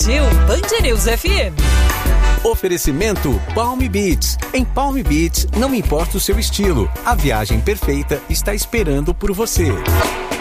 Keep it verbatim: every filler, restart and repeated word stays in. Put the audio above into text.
Brasil, Band News F M. Oferecimento Palm Beach. Em Palm Beach, não importa o seu estilo, a viagem perfeita está esperando por você.